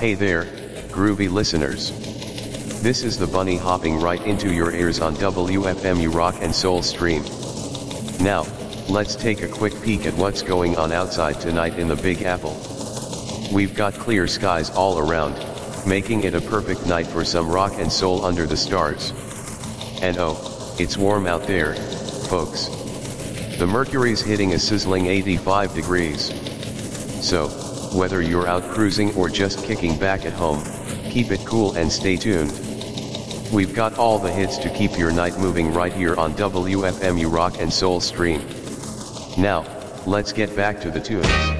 Hey there, groovy listeners. This is the bunny hopping right into your ears on WFMU Rock and Soul Stream. Now, let's take a quick peek at what's going on outside tonight in the Big Apple. We've got clear skies all around, making it a perfect night for some rock and soul under the stars. And oh, it's warm out there, folks. The mercury's hitting a sizzling 85 degrees. So, whether you're out cruising or just kicking back at home, keep it cool and stay tuned. We've got all the hits to keep your night moving right here on WFMU Rock and Soul Stream. Now, let's get back to the tunes.